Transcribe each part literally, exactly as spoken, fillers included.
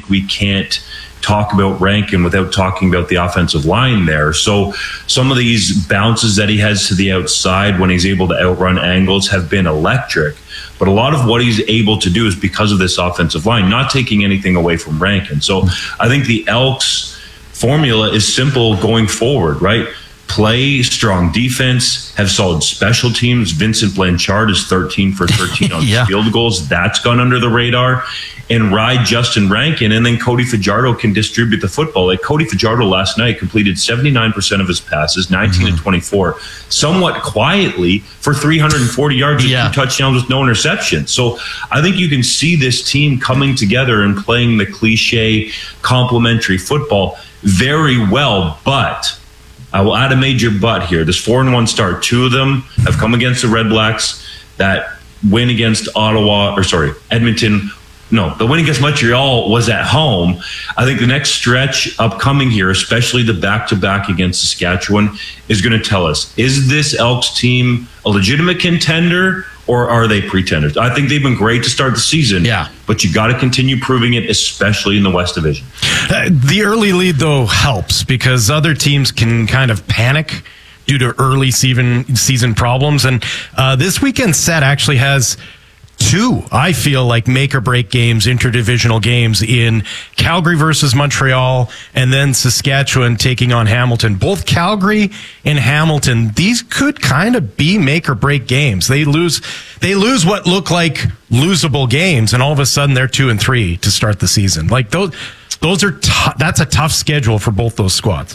think we can't talk about Rankin without talking about the offensive line there. So some of these bounces that he has to the outside when he's able to outrun angles have been electric. But a lot of what he's able to do is because of this offensive line, not taking anything away from Rankin. So I think the Elks formula is simple going forward, right? Play strong defense, have solid special teams. Vincent Blanchard is thirteen for thirteen on yeah. field goals. That's gone under the radar. And ride Justin Rankin, and then Cody Fajardo can distribute the football. Like Cody Fajardo last night completed seventy-nine percent of his passes, nineteen mm-hmm. and twenty-four, somewhat quietly for three hundred forty yards and yeah. two touchdowns with no interception. So I think you can see this team coming together and playing the cliche complementary football very well, but I will add a major but here. This four and one start, two of them have come against the Red Blacks. That win against Ottawa, or sorry, Edmonton. No, the win against Montreal was at home. I think the next stretch upcoming here, especially the back-to-back against Saskatchewan, is going to tell us, is this Elks team a legitimate contender or are they pretenders? I think they've been great to start the season, yeah. but you got to continue proving it, especially in the West Division. Uh, the early lead, though, helps because other teams can kind of panic due to early season, season problems. And uh, this weekend's set actually has two, I feel like, make or break games, interdivisional games in Calgary versus Montreal and then Saskatchewan taking on Hamilton. Both Calgary and Hamilton, these could kind of be make or break games. They lose, they lose what look like losable games, and all of a sudden they're two and three to start the season. Like those, those are t- that's a tough schedule for both those squads.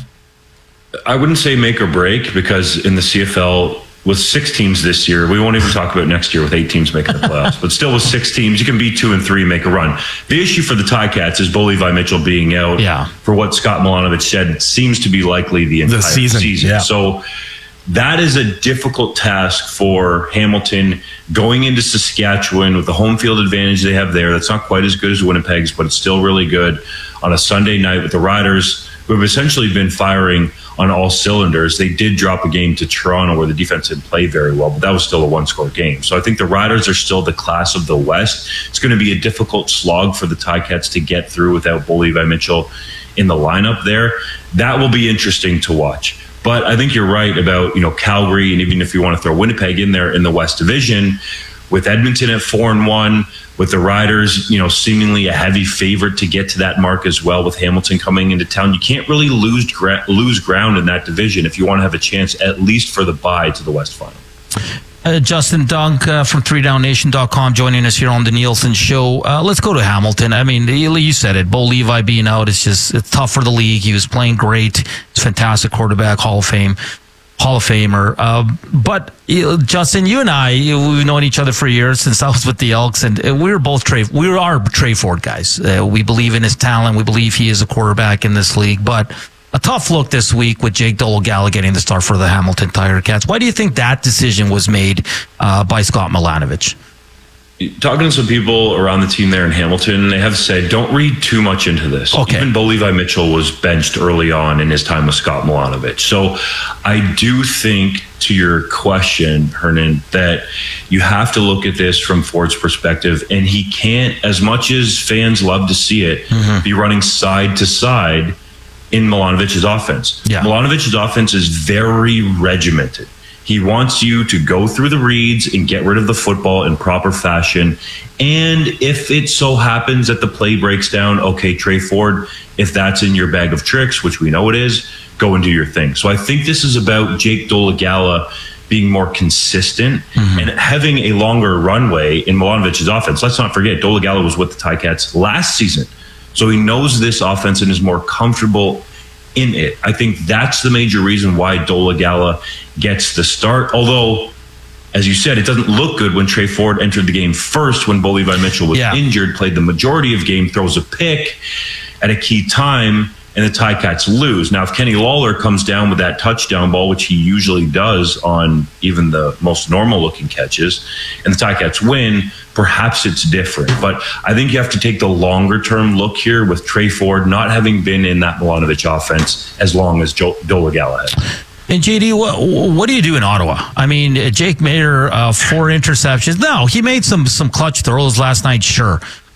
I wouldn't say make or break because in the C F L, with six teams this year, we won't even talk about next year with eight teams making the playoffs, but still with six teams, you can be two and three, make a run. The issue for the Ticats is Bo Levi Mitchell being out yeah. for what Scott Milanovic said seems to be likely the entire the season. season. Yeah. So that is a difficult task for Hamilton going into Saskatchewan with the home field advantage they have there. That's not quite as good as Winnipeg's, but it's still really good on a Sunday night with the Riders, who have essentially been firing on all cylinders. They did drop a game to Toronto where the defense didn't play very well, but that was still a one-score game. So I think the Riders are still the class of the West. It's going to be a difficult slog for the Ticats to get through without Bo Levi Mitchell in the lineup there. That will be interesting to watch. But I think you're right about, you know, Calgary, and even if you want to throw Winnipeg in there in the West Division, with Edmonton at four and one, with the Riders, you know, seemingly a heavy favorite to get to that mark as well, with Hamilton coming into town. You can't really lose gra- lose ground in that division if you want to have a chance, at least for the bye to the West Final. Uh, Justin Dunk uh, from three down nation dot com joining us here on the Nielsen Show. Uh, let's go to Hamilton. I mean, you said it. Bo Levi being out is just it's tough for the league. He was playing great. He's a fantastic quarterback, Hall of Fame. Hall of Famer. Uh, but uh, Justin, you and I, we've known each other for years since I was with the Elks, and uh, we were both Trey. We are Trey Ford guys. Uh, we believe in his talent. We believe he is a quarterback in this league. But a tough look this week with Jake Dolegala getting the start for the Hamilton Tiger Cats. Why do you think that decision was made uh, by Scott Milanovic? Talking to some people around the team there in Hamilton, they have said, don't read too much into this. Okay. Even Bo Levi Mitchell was benched early on in his time with Scott Milanovic. So I do think, to your question, Hernan, that you have to look at this from Ford's perspective, and he can't, as much as fans love to see it, mm-hmm. be running side to side in Milanovic's offense. Yeah. Milanovic's offense is very regimented. He wants you to go through the reads and get rid of the football in proper fashion. And if it so happens that the play breaks down, okay, Trey Ford, if that's in your bag of tricks, which we know it is, go and do your thing. So I think this is about Jake Dolegala being more consistent mm-hmm. and having a longer runway in Milanovic's offense. Let's not forget, Dolegala was with the Ticats last season. So he knows this offense and is more comfortable in it. I think that's the major reason why Dolegala gets the start. Although, as you said, it doesn't look good when Trey Ford entered the game first when Bo Levi Mitchell was yeah. injured, played the majority of game, throws a pick at a key time, and the Ticats lose. Now, if Kenny Lawler comes down with that touchdown ball, which he usually does on even the most normal-looking catches, and the Ticats win, perhaps it's different. But I think you have to take the longer-term look here with Trey Ford not having been in that Milanovic offense as long as Joe Dolegala has. And J D, what, what do you do in Ottawa? I mean, Jake Maier, uh, four interceptions. No, he made some some clutch throws last night, sure.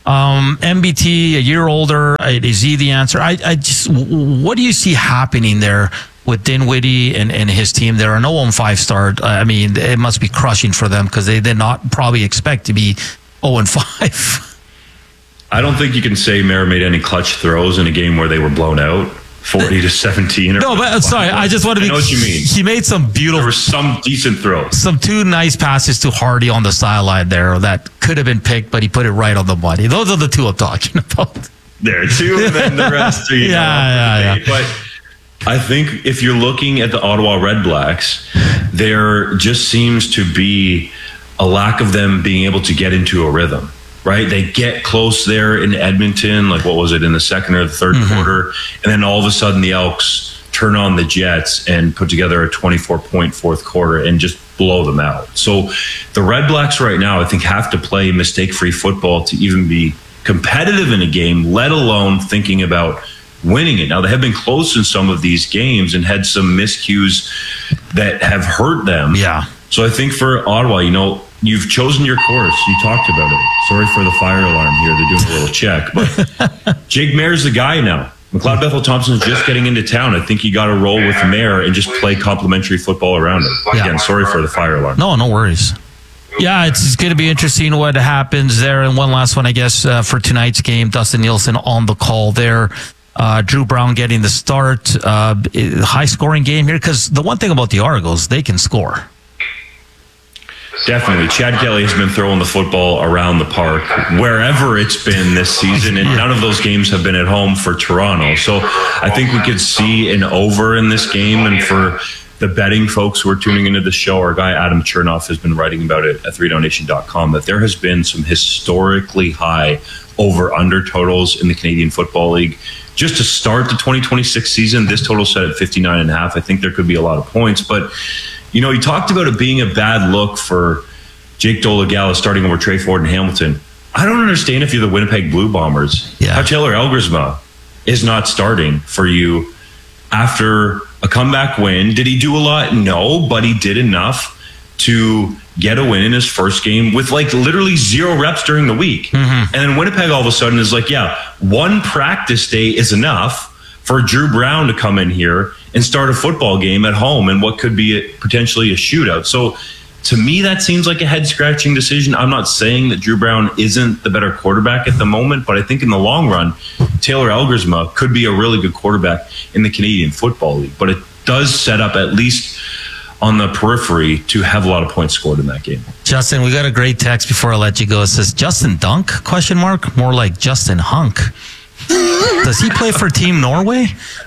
Um, M B T, a year older, is he the answer? I, I just, what do you see happening there with Dinwiddie and, and his team? They're an oh and five start. I mean, it must be crushing for them because they did not probably expect to be oh and five. I don't think you can say Mara made any clutch throws in a game where they were blown out forty to seventeen. Or no, but sorry, I just want to be. I know what you mean. He made some beautiful. There were some decent throws. Some two nice passes to Hardy on the sideline there that could have been picked, but he put it right on the money. Those are the two I'm talking about. There are two, and then the rest are, you yeah, know, yeah, yeah. But I think if you're looking at the Ottawa Red Blacks, there just seems to be a lack of them being able to get into a rhythm. Right, they get close there in Edmonton, like what was it in the second or the third mm-hmm. quarter, and then all of a sudden the Elks turn on the Jets and put together a twenty-four point fourth quarter and just blow them out. So the Red Blacks right now, I think, have to play mistake-free football to even be competitive in a game, let alone thinking about winning it. Now they have been close in some of these games and had some miscues that have hurt them. Yeah. So I think for Ottawa, you know, you've chosen your course. You talked about it. Sorry for the fire alarm here. They're doing a little check. But Jake Maier's the guy now. McLeod Bethel Thompson's just getting into town. I think you got to roll with Maier and just play complimentary football around it. Yeah. Again, sorry for the fire alarm. No, no worries. Yeah, it's, it's going to be interesting what happens there. And one last one, I guess, uh, for tonight's game. Dustin Nielsen on the call there. Uh, Drew Brown getting the start. Uh, high-scoring game here. Because the one thing about the Argos, they can score. Definitely. Chad Kelly has been throwing the football around the park wherever it's been this season, and none of those games have been at home for Toronto. So I think we could see an over in this game. And for the betting folks who are tuning into the show, our guy Adam Chernoff has been writing about it at three down nation dot com, that there has been some historically high over-under totals in the Canadian Football League. Just to start the twenty twenty-six season, this total set at fifty-nine and a half. I think there could be a lot of points, but you know, you talked about it being a bad look for Jake Dolegala starting over Trey Ford and Hamilton. I don't understand if you're the Winnipeg Blue Bombers, yeah. how Taylor Elgersma is not starting for you after a comeback win. Did he do a lot? No, but he did enough to get a win in his first game with like literally zero reps during the week. Mm-hmm. And then Winnipeg all of a sudden is like, yeah, one practice day is enough for Drew Brown to come in here and start a football game at home and what could be a, potentially a shootout. So to me, that seems like a head-scratching decision. I'm not saying that Drew Brown isn't the better quarterback at the moment, but I think in the long run, Taylor Elgersma could be a really good quarterback in the Canadian Football League. But it does set up, at least on the periphery, to have a lot of points scored in that game. Justin, we got a great text before I let you go. It says, Justin Dunk, question mark? More like Justin Hunk. Does he play for Team Norway?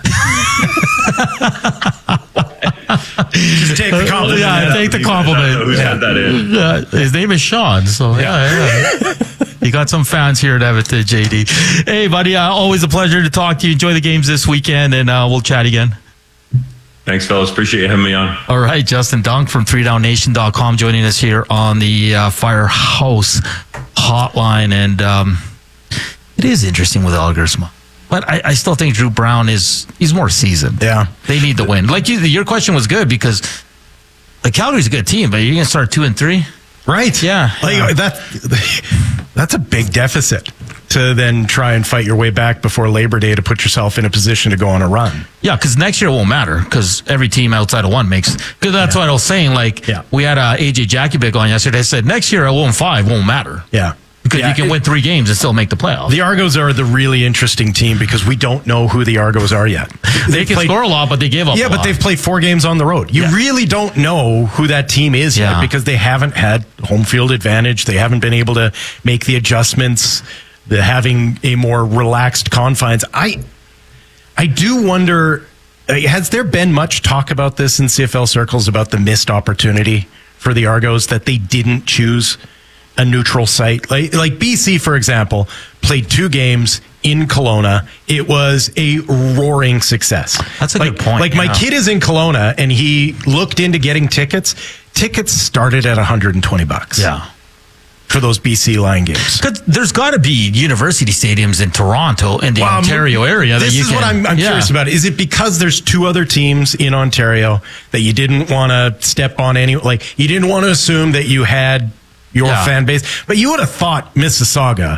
Just take the compliment. Yeah, take the compliment. Who's had that in? Uh, his name is Sean, so yeah, yeah. yeah. You got some fans here at Edmonton, J D. Hey, buddy, uh, always a pleasure to talk to you. Enjoy the games this weekend, and uh, we'll chat again. Thanks, fellas. Appreciate you having me on. All right, Justin Dunk from three down nation dot com joining us here on the uh, Firehouse Hotline, and um, it is interesting with Elgersma. But I, I still think Drew Brown is he's more seasoned. Yeah. They need the win. Like you, your question was good because the Calgary's a good team, but you're going to start two and three? Right. Yeah. Like yeah. that, that's a big deficit to then try and fight your way back before Labor Day to put yourself in a position to go on a run. Yeah, because next year it won't matter because every team outside of one makes. Because that's yeah. what I was saying. Like yeah. we had uh, A J Jakubic on yesterday. I said next year a one five won't matter. Yeah. Because yeah, you can it, win three games and still make the playoffs. The Argos are the really interesting team because we don't know who the Argos are yet. They can played, score a lot, but they gave up yeah, a but lot. they've played four games on the road. You yeah. really don't know who that team is yeah. yet because they haven't had home field advantage. They haven't been able to make the adjustments, the having a more relaxed confines. I, I do wonder, has there been much talk about this in C F L circles about the missed opportunity for the Argos that they didn't choose a neutral site? Like, like B C, for example, played two games in Kelowna. It was a roaring success. That's a like, good point. Like yeah. my kid is in Kelowna and he looked into getting tickets. Tickets started at one hundred twenty bucks. Yeah. For those B C line games. Because there's got to be university stadiums in Toronto and the well, Ontario area. This that you is can, what I'm, I'm yeah. curious about. Is it because there's two other teams in Ontario that you didn't want to step on any, like you didn't want to assume that you had your yeah. fan base, but you would have thought Mississauga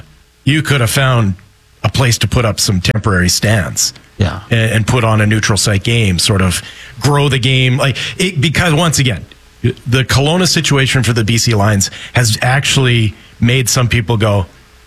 you could have found a place to put up some temporary stands. Yeah. And, and put on a neutral site game, sort of grow the game. Like it, because once again, the Kelowna situation for the B C Lions has actually made some people go,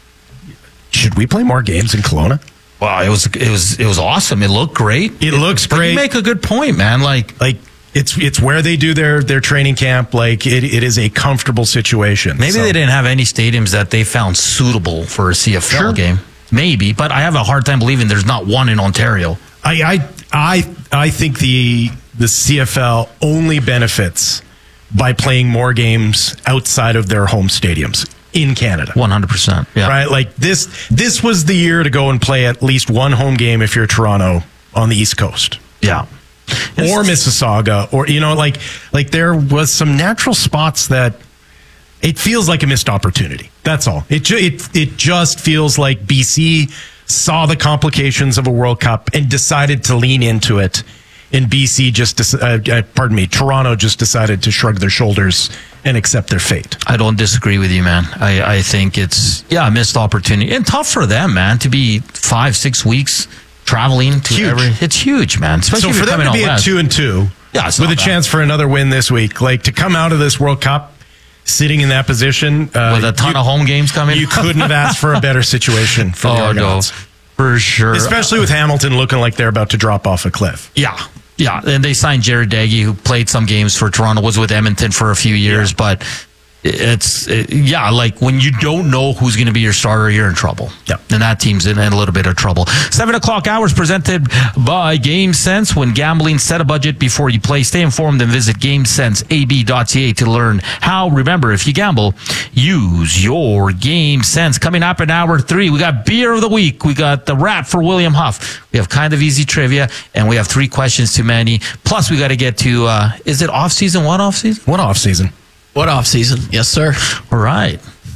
should we play more games in Kelowna? Wow, it was it was it was awesome. It looked great. It looks But great. you make a good point, man. Like Like it's it's where they do their their training camp. Like it, it is a comfortable situation. maybe So- they didn't have any stadiums that they found suitable for a C F L Sure. game. Maybe, but I have a hard time believing there's not one in Ontario. I I I I think the the C F L only benefits by playing more games outside of their home stadiums in Canada. one hundred percent. Yeah. Right? Like this this was the year to go and play at least one home game if you're Toronto on the East Coast. Yeah. Or Mississauga, or you know, like like there was some natural spots that it feels like a missed opportunity. That's all. It ju- it it just feels like B C saw the complications of a World Cup and decided to lean into it. And B C just, dec- uh, uh, pardon me, Toronto just decided to shrug their shoulders and accept their fate. I don't disagree with you, man. I, I think it's, yeah, a missed opportunity. And tough for them, man, to be five, six weeks traveling to Huge. every. It's huge, man. Especially So if for you're them coming to be out at west. two and two, Yeah, it's with not a bad. chance for another win this week, like to come out of this World Cup sitting in that position, uh, with a ton you, of home games coming. you couldn't have asked for a better situation for the oh, no. Argonauts. For sure. Especially with Hamilton looking like they're about to drop off a cliff. Yeah. Yeah. And they signed Jared Daggy, who played some games for Toronto, was with Edmonton for a few years. Yeah. But it's, it, yeah, like when you don't know who's going to be your starter, you're in trouble. Yeah. And that team's in a little bit of trouble. Seven o'clock hours presented by GameSense. When gambling, set a budget before you play. Stay informed and visit gamesense a b dot c a to learn how. Remember, if you gamble, use your GameSense. Coming up in hour three, we got Beer of the Week. We got the rap for William Huff. We have kind of easy trivia, and we have three questions too many. Plus, we got to get to, uh, is it off season? What off season? What off season? What off season? Yes, sir. All right.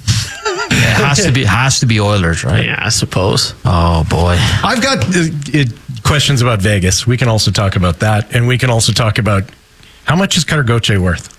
It has to be has to be Oilers, right? Yeah, I suppose. Oh boy. I've got uh, uh, questions about Vegas. We can also talk about that, and we can also talk about how much is Cutter Gauthier worth?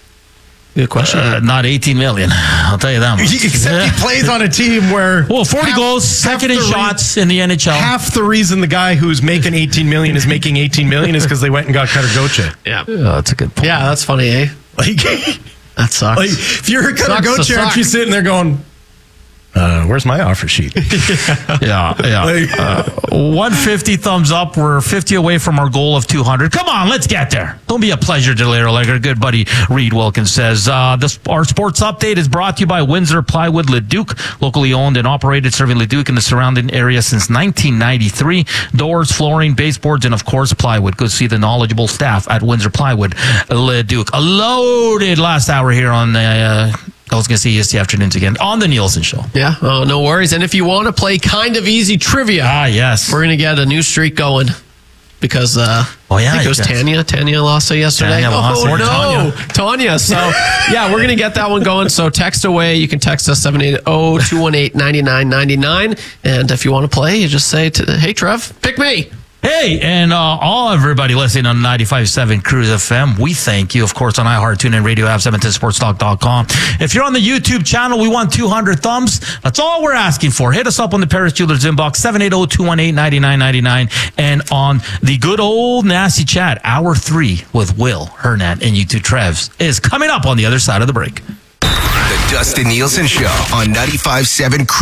Good question. Uh, not eighteen million. I'll tell you that much. Except he plays on a team where Well, forty half- goals, half second in the re- shots in the N H L. Half the reason the guy who's making eighteen million is making eighteen million is because they went and got Cutter Gauthier. yeah. Oh, that's a good point. Yeah, that's funny, eh? Like, That sucks. like if you're Cutter Sucks to Gauthier, aren't suck. you sitting there going, uh, "Where's my offer sheet?" Yeah, yeah. Like- Uh, one fifty thumbs up. We're fifty away from our goal of two hundred. Come on, let's get there. Don't be a pleasure delay, like our good buddy Reed Wilkins says. Uh, this, our sports update is brought to you by Windsor Plywood Leduc, locally owned and operated, serving Leduc and the surrounding area since nineteen ninety-three. Doors, flooring, baseboards, and of course plywood. Go see the knowledgeable staff at Windsor Plywood Leduc. A loaded last hour here on the. Uh, I was going to say E S T Afternoons again on the Nielsen Show. yeah, oh, no worries. And if you want to play kind of easy trivia, Ah, yes. we're going to get a new streak going because uh, Oh, yeah, I think it was you guys- Tanya. Tanya lost it yesterday. Tanya lost oh, it. no. Tanya. So, yeah, we're going to get that one going. So, text away. You can text us seven eight zero, two one eight, nine nine nine nine. And if you want to play, you just say, to, hey, Trev, pick me. Hey, and uh, all everybody listening on ninety-five point seven Cruise F M, we thank you, of course, on iHeart, TuneIn Radio app, Edmonton Sports Talk dot com. If you're on the YouTube channel, we want two hundred thumbs. That's all we're asking for. Hit us up on the Paris Jewelers inbox, seven eight zero, two one eight, nine nine nine nine. And on the good old nasty chat, hour three with Will, Hernan, and you two Trevs is coming up on the other side of the break. The Dustin Nielsen Show on ninety-five point seven